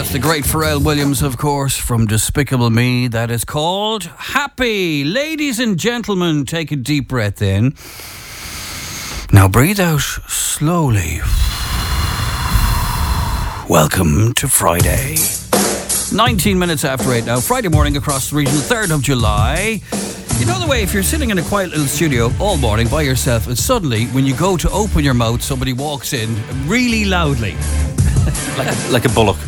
That's the great Pharrell Williams, of course, from Despicable Me. That is called Happy. Ladies and gentlemen, take a deep breath in. Now breathe out slowly. Welcome to Friday. 19 minutes after 8 now. Friday morning across the region, 3rd of July. You know the way, if you're sitting in a quiet little studio all morning by yourself, and suddenly when you go to open your mouth, somebody walks in really loudly. Like a bullock.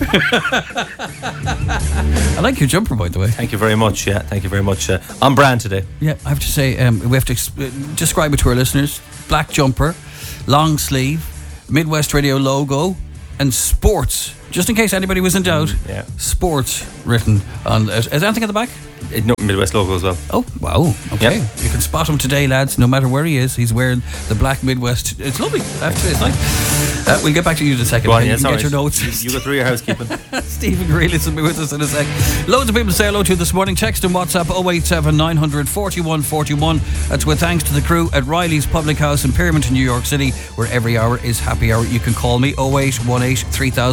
I like your jumper, by the way. Thank you very much. Yeah, thank you very much. On brand today. Yeah, I have to say, we have to describe it to our listeners. Black jumper, long sleeve, Midwest Radio logo, and sports. Just in case anybody was in doubt, yeah. Sports written on. Is there anything at the back? No, Midwest logo as well. Oh, wow. Okay. Yep. You can spot him today, lads, no matter where he is. He's wearing the black Midwest. It's lovely. Actually, it's nice. We'll get back to you in a second. Go on, you yes, can get right. your notes. You go through your housekeeping. Stephen Grealish will be with us in a sec. Loads of people to say hello to this morning. Text and WhatsApp 087 900 41 41. That's with thanks to the crew at Riley's Public House in Pyramid, New York City, where every hour is happy hour. You can call me 0818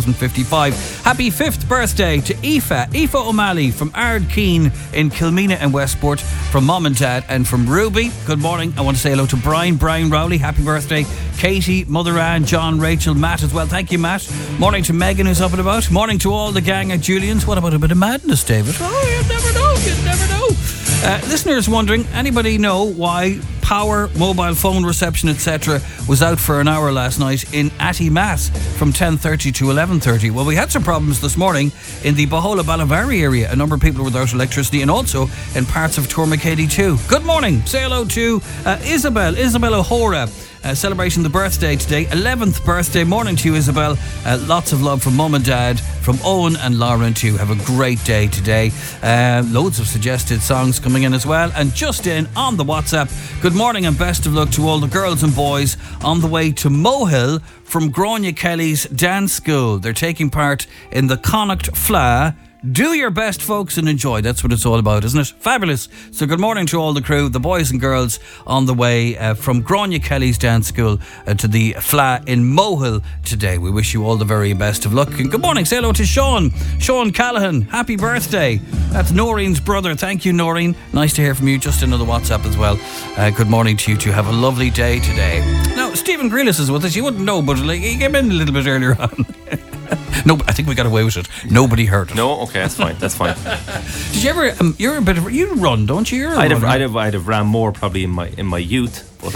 3055. Happy 5th birthday to Aoife O'Malley from Ardkeen in Kilmena and Westport, from Mom and Dad, and from Ruby. Good morning. I want to say hello to Brian Rowley. Happy birthday. Katie, Mother Ann, John, Rachel, Matt as well. Thank you, Matt. Morning to Megan, who's up and about. Morning to all the gang at Julian's. What about a bit of madness, David? Oh, you'd never know. Listeners wondering, anybody know why power, mobile phone reception, etc. was out for an hour last night in Atty Mass from 10:30 to 11:30? Well, we had some problems this morning in the Bahola Balavari area. A number of people were without electricity, and also in parts of Tourmakeady too. Good morning. Say hello to Isabel O'Hora. Celebrating the birthday today, 11th birthday. Morning to you, Isabel. Lots of love from Mum and Dad, from Owen and Lauren too. Have a great day today. Loads of suggested songs coming in as well. And just in on the WhatsApp, good morning and best of luck to all the girls and boys on the way to Mohill from Grania Kelly's dance school. They're taking part in the Connacht Fla. Do your best, folks, and enjoy. That's what it's all about, isn't it? Fabulous. So good morning to all the crew, the boys and girls on the way from Grania Kelly's dance school to the Fla in Mohill today. We wish you all the very best of luck. And good morning. Say hello to Sean Callahan. Happy birthday. That's Noreen's brother. Thank you, Noreen. Nice to hear from you. Just another WhatsApp as well. Good morning to you two. Have a lovely day today. Now, Stephen Grealish is with us. You wouldn't know, but he came in a little bit earlier on. No, I think we got away with it. Nobody heard it. No, okay, that's fine. Did you ever? You're a bit of you run, don't you? I'd have ran more probably in my youth, but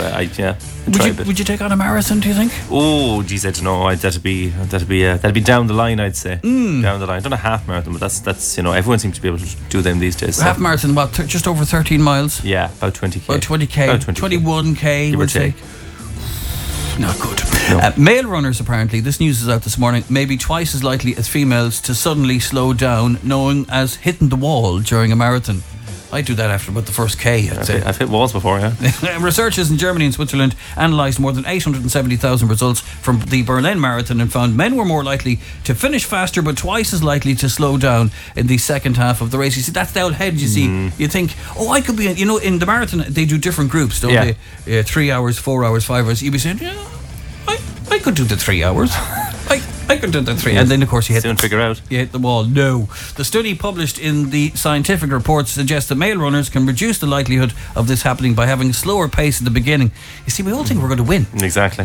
Would you take on a marathon? Do you think? Oh, geez, I don't know. That'd be down the line. I'd say down the line. Done a half marathon, but that's everyone seems to be able to do them these days. Half marathon, what? Just over 13 miles. Yeah, about 20k. About 20k. 21k. We'll take. Not good. No. Male runners, apparently, this news is out this morning, may be twice as likely as females to suddenly slow down, known as hitting the wall during a marathon. I do that after about the first K, I'd say. I've hit walls before, yeah. Researchers in Germany and Switzerland analysed more than 870,000 results from the Berlin Marathon and found men were more likely to finish faster but twice as likely to slow down in the second half of the race. You see, that's the old head, you see. You think, I could be, in the marathon, they do different groups, don't they? 3 hours, 4 hours, 5 hours. You'd be saying, I could do the 3 hours. I could do the 3. And then, of course, you hit the wall. No. The study published in the Scientific Reports suggests that male runners can reduce the likelihood of this happening by having a slower pace at the beginning. You see, we all think we're going to win. Exactly.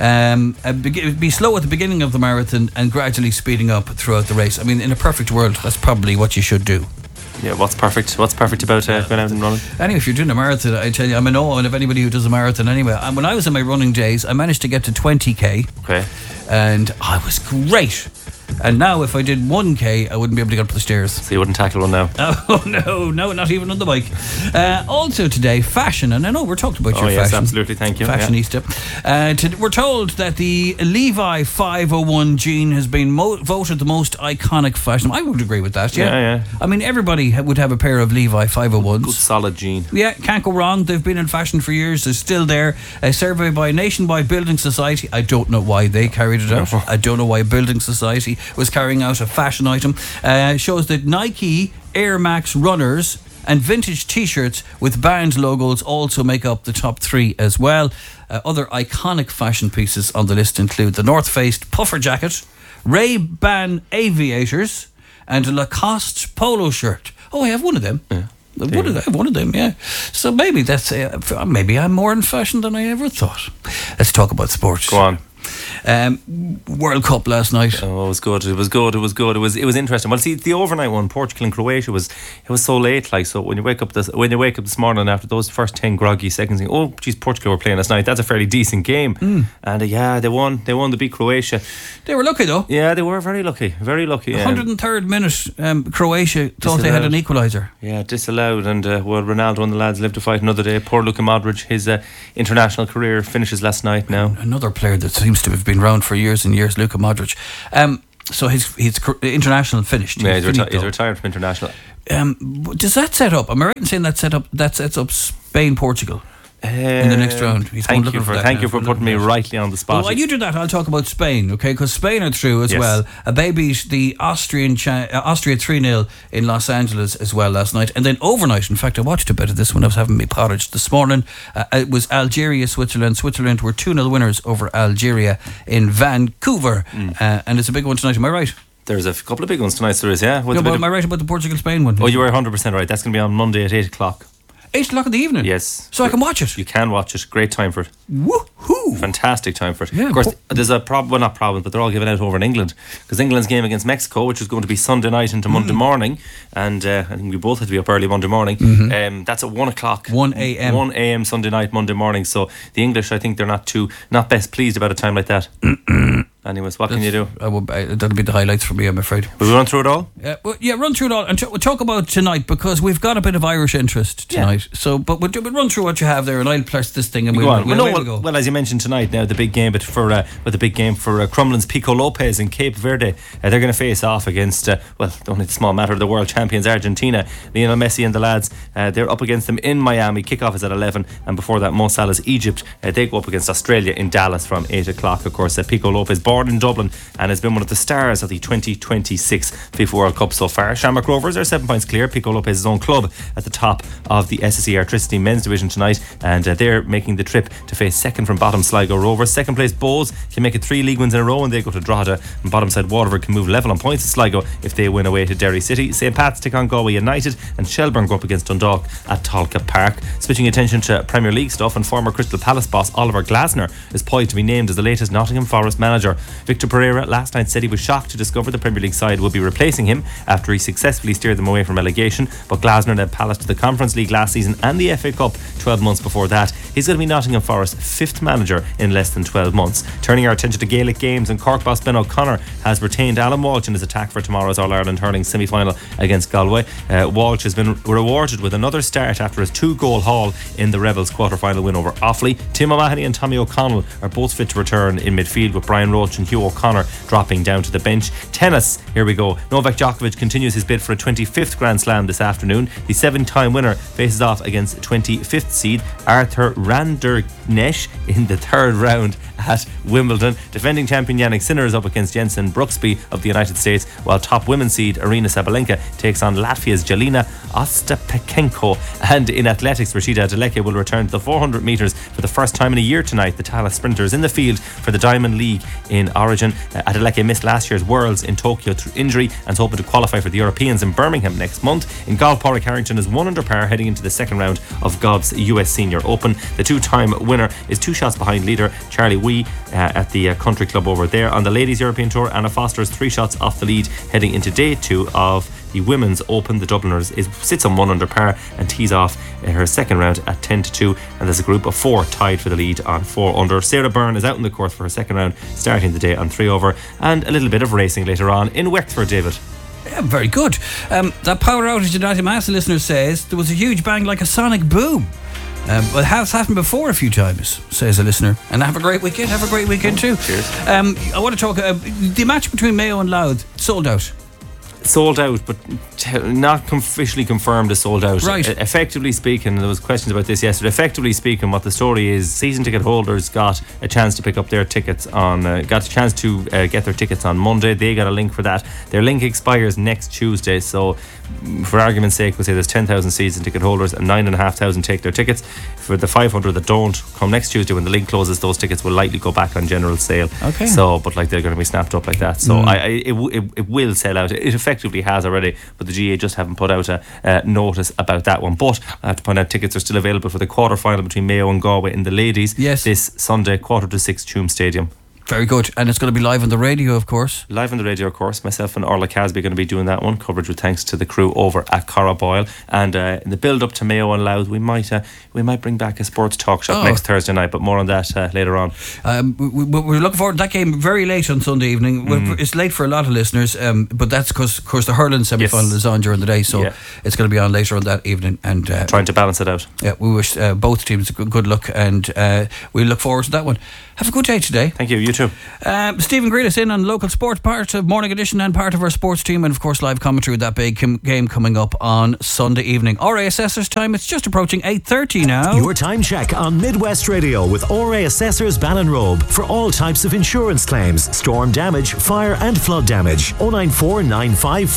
Be slow at the beginning of the marathon and gradually speeding up throughout the race. I mean, in a perfect world, that's probably what you should do. Yeah, what's perfect about going out and running? Anyway, if you're doing a marathon, I tell you, I'm in awe of anybody who does a marathon anyway. And when I was in my running days, I managed to get to 20k. Okay. And I was great. And now if I did 1k, I wouldn't be able to get up the stairs. So you wouldn't tackle one now? Oh, no, not even on the bike. Also today, fashion. And I know we're talking about your fashion. Oh, yes, absolutely, thank you. Fashionista. We're told that the Levi 501 jean has been voted the most iconic fashion. I would agree with that, yeah. I mean, everybody would have a pair of Levi 501s. Good, solid jean. Yeah, can't go wrong. They've been in fashion for years. They're still there. A survey by Nationwide Building Society. I don't know why they carried it out. I don't know why Building Society was carrying out a fashion item. Shows that Nike Air Max runners and vintage t-shirts with band logos also make up the top 3 as well. Other iconic fashion pieces on the list include the North Face puffer jacket, Ray-Ban aviators, and a Lacoste polo shirt. Oh, I have one of them. Yeah. I have one of them, yeah. So maybe that's maybe I'm more in fashion than I ever thought. Let's talk about sports. Go on. World Cup last night. Oh, it was good. It was interesting. Well, see, the overnight one, Portugal and Croatia, it was so late. Like, so when you wake up this morning after those first 10 groggy seconds, think, oh, geez, Portugal were playing last night. That's a fairly decent game. And they won. They won to beat Croatia. They were lucky though. Yeah, they were very lucky. Very lucky. 103rd minute, Croatia thought they had an equaliser. Yeah, disallowed. And Ronaldo and the lads live to fight another day. Poor Luka Modric, his international career finishes last night. Now another player that seems to have been around for years and years, Luka Modric. So his international finished. Yeah, he's retired from international. Does that set up? Am I right in saying that sets up Spain-Portugal in the next round? Thank you for putting me rightly on the spot. Well, while you do that, I'll talk about Spain, okay? Because Spain are through as well. They beat the Austria 3-0 in Los Angeles as well last night. And then overnight, in fact, I watched a bit of this when I was having my porridge this morning. It was Algeria, Switzerland. Switzerland were 2-0 winners over Algeria in Vancouver. And it's a big one tonight, am I right? There's a couple of big ones tonight, there is, yeah. Am I right about the Portugal-Spain one? Oh, you were 100% right. That's going to be on Monday at 8 o'clock. 8 o'clock in the evening? Yes. So I can watch it? You can watch it. Great time for it. Woohoo! Fantastic time for it. Yeah, of course, there's a problem, well, not problem, but they're all given out over in England. Because England's game against Mexico, which was going to be Sunday night into Monday morning, and I think we both had to be up early Monday morning. That's at 1 o'clock. 1 a.m. 1 a.m. Sunday night, Monday morning. So the English, I think they're not best pleased about a time like that. Anyways, what can you do? That'll be the highlights for me, I'm afraid. Will we run through it all? Run through it all. And we'll talk about tonight, because we've got a bit of Irish interest tonight. Yeah. So, but we'll run through what you have there, and I'll press this thing and we'll go. Well, as you mentioned tonight, now the big game for Crumlin's Pico Lopez in Cape Verde. They're going to face off against only the small matter of the world champions Argentina. Lionel Messi and the lads, they're up against them in Miami. Kickoff is at 11, and before that, Mo Salah's Egypt. They go up against Australia in Dallas from 8 o'clock. Of course, Pico Lopez, born in Dublin and has been one of the stars of the 2026 FIFA World Cup so far. Shamrock Rovers are 7 points clear. Pico Lopez's own club at the top of the SSE Airtricity men's division tonight, and they're making the trip to face second from bottom Sligo Rovers. Second place Bows can make it 3 league wins in a row, and they go to Drogheda, and bottom side Waterford can move level on points with Sligo if they win away to Derry City. St Pat's take on Galway United, and Shelbourne go up against Dundalk at Tolka Park. Switching attention to Premier League stuff, and former Crystal Palace boss Oliver Glasner is poised to be named as the latest Nottingham Forest manager. Victor Pereira last night said he was shocked to discover the Premier League side would be replacing him after he successfully steered them away from relegation, but Glasner led Palace to the Conference League last season and the FA Cup 12 months before that. He's going to be Nottingham Forest's 5th manager in less than 12 months. Turning our attention to Gaelic games, and Cork boss Ben O'Connor has retained Alan Walsh in his attack for tomorrow's All-Ireland hurling semi-final against Galway. Walsh has been rewarded with another start after his 2-goal haul in the Rebels quarter-final win over Offaly. Tim O'Mahony and Tommy O'Connell are both fit to return in midfield, with Brian Roach and Hugh O'Connor dropping down to the bench. Tennis, here we go. Novak Djokovic continues his bid for a 25th Grand Slam this afternoon. The 7-time winner faces off against 25th seed Arthur Randerknecht in the 3rd round at Wimbledon. Defending champion Yannick Sinner is up against Jensen Brooksby of the United States, while top women's seed Arina Sabalenka takes on Latvia's Jelena Ostapenko. And in athletics, Rashida Adeleke will return to the 400 metres for the first time in a year tonight. The Talas sprinter is in the field for the Diamond League in Origin. Adeleke missed last year's Worlds in Tokyo through injury and is hoping to qualify for the Europeans in Birmingham next month. In golf, Padraig Harrington is 1 under par heading into the second round of golf's US Senior Open. The 2-time winner is 2 shots behind leader Charlie Wee at the country club over there. On the Ladies European Tour, Anna Foster is 3 shots off the lead heading into day 2 of the Women's Open. The Dubliners sits on 1 under par and tees off her second round at 10-2, and there's a group of 4 tied for the lead on 4 under. Sarah Byrne is out in the course for her second round, starting the day on 3 over, and a little bit of racing later on in Wexford, David. Yeah, very good. That power outage in Attimasa, listener says there was a huge bang like a sonic boom. But it has happened before a few times, says a listener. And have a great weekend. Have a great weekend too. Cheers. I want to talk the match between Mayo and Louth, sold out. Sold out, but not officially confirmed as sold out. Right. Effectively speaking, there was questions about this yesterday. Effectively speaking, what the story is, season ticket holders got a chance to pick up their tickets on, got a chance to get their tickets on Monday. They got a link for that. Their link expires next Tuesday, so for argument's sake, we'll say there's 10,000 season ticket holders and 9,500 take their tickets. For the 500 that don't, come next Tuesday when the link closes, those tickets will likely go back on general sale. Okay. So, but like they're going to be snapped up like that. So it will sell out. It effectively has already, but the GA just haven't put out a notice about that one. But I have to point out, tickets are still available for the quarter-final between Mayo and Galway in the ladies this Sunday, 5:45, Tuam Stadium. Very good. And it's going to be live on the radio, of course. Live on the radio, of course. Myself and Orla Casby are going to be doing that one. Coverage with thanks to the crew over at Corraboyle. And in the build-up to Mayo and Louth, we might bring back a sports talk shop next Thursday night, but more on that later on. We're looking forward to that game very late on Sunday evening. It's late for a lot of listeners, but that's because, of course, the hurling semi-final is on during the day, so it's going to be on later on that evening. And trying to balance it out. Yeah, we wish both teams good luck, and we look forward to that one. Have a good day today. Thank you. You too. Stephen Green is in on local sports, part of Morning Edition and part of our sports team, and of course live commentary with that big game coming up on Sunday evening. RA Assessors time, it's just approaching 8:30 now. Your time check on Midwest Radio with RA Assessors Ballinrobe for all types of insurance claims, storm damage, fire and flood damage. 094 95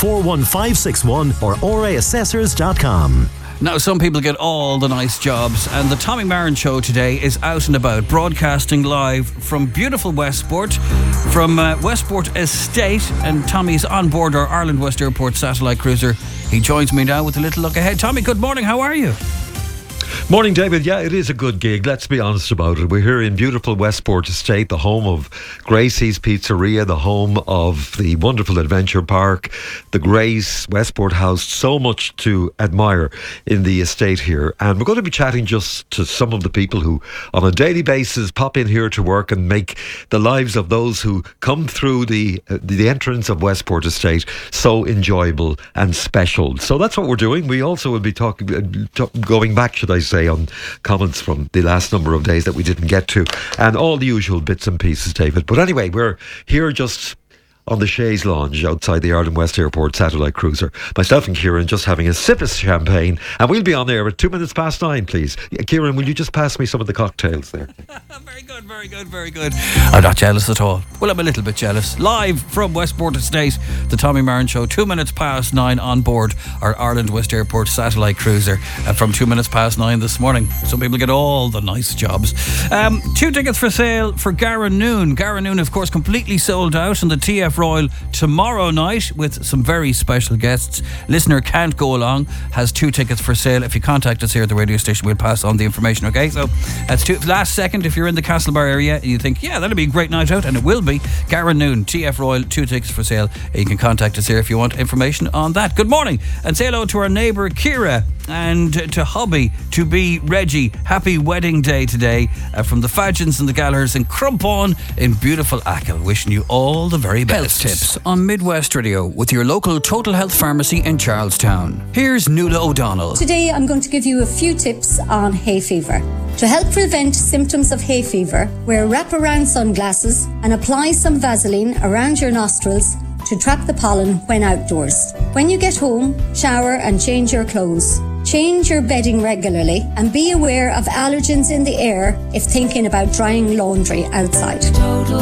41561 or raassessors.com. Now, some people get all the nice jobs, and the Tommy Marin Show today is out and about, broadcasting live from beautiful Westport, from Westport Estate, and Tommy's on board our Ireland West Airport satellite cruiser. He joins me now with a little look ahead. Tommy, good morning, how are you? Morning, David. Yeah, it is a good gig. Let's be honest about it. We're here in beautiful Westport Estate, the home of Gracie's Pizzeria, the home of the wonderful Adventure Park, the Grace, Westport House. So much to admire in the estate here. And we're going to be chatting just to some of the people who, on a daily basis, pop in here to work and make the lives of those who come through the entrance of Westport Estate so enjoyable and special. So that's what we're doing. We also will be going back, should I say, on comments from the last number of days that we didn't get to, and all the usual bits and pieces, David. But anyway, we're here just on the Shays Lounge outside the Ireland West Airport satellite cruiser. Myself and Kieran just having a sip of champagne, and we'll be on there at 9:02, please. Kieran, will you just pass me some of the cocktails there? Very good. I'm not jealous at all. Well, I'm a little bit jealous. Live from Westport Estate, the Tommy Marin Show, 9:02 on board our Ireland West Airport satellite cruiser from 9:02 this morning. Some people get all the nice jobs. 2 tickets for sale for Garanoon. Garanoon, of course, completely sold out, and the TF Royal tomorrow night with some very special guests. Listener can't go along, has 2 tickets for sale. If you contact us here at the radio station, we'll pass on the information, okay? So that's last second. If you're in the Castlebar area and you think, yeah, that'll be a great night out, and it will be, Garanoon, TF Royal, 2 tickets for sale. You can contact us here if you want information on that. Good morning, and say hello to our neighbour Ciara, and to hubby, to be Reggie. Happy wedding day today from the Fadgens and the Gallaghers in Crumpon in beautiful Achill. Wishing you all the very best. Health tips on Midwest Radio with your local Total Health Pharmacy in Charlestown. Here's Nuala O'Donnell. Today I'm going to give you a few tips on hay fever. To help prevent symptoms of hay fever, wear wraparound sunglasses and apply some Vaseline around your nostrils to trap the pollen when outdoors. When you get home, shower and change your clothes. Change your bedding regularly and be aware of allergens in the air if thinking about drying laundry outside. Total